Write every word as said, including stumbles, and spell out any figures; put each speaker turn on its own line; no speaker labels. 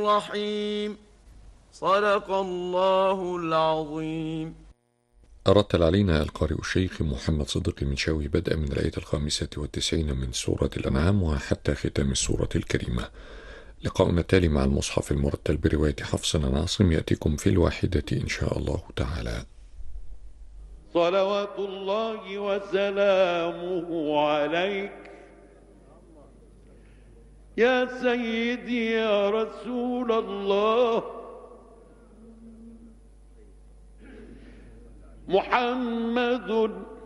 الرحيم. صدق الله العظيم.
رتل علينا القارئ الشيخ محمد صديق المنشاوي بدءا من الآية الخامسة والتسعين من سورة الأنعام وحتى ختام السورة الكريمة. لقاؤنا التالي مع المصحف المرتل برواية حفص عن عاصم يأتيكم في الواحدة إن شاء الله تعالى.
صلوات الله وسلامه عليك يا سيدي يا رسول الله محمد